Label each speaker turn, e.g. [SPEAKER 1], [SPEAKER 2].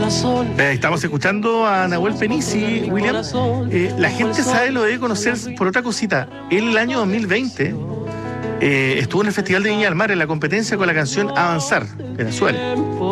[SPEAKER 1] Estamos escuchando a Nahuel Fenici, William. La gente sabe, lo debe conocer por otra cosita. Él, el año 2020, estuvo en el Festival de Viña del Mar en la competencia con la canción Avanzar, Venezuela.